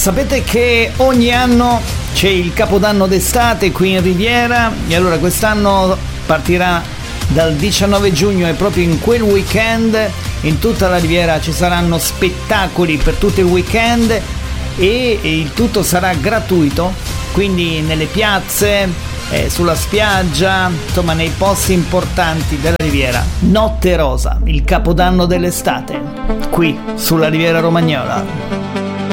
Sapete che ogni anno c'è il Capodanno d'estate qui in Riviera e allora quest'anno partirà dal 19 giugno e proprio in quel weekend in tutta la Riviera ci saranno spettacoli per tutto il weekend e il tutto sarà gratuito, quindi nelle piazze, sulla spiaggia, insomma nei posti importanti della Riviera. Notte Rosa, il Capodanno dell'estate, qui sulla Riviera Romagnola.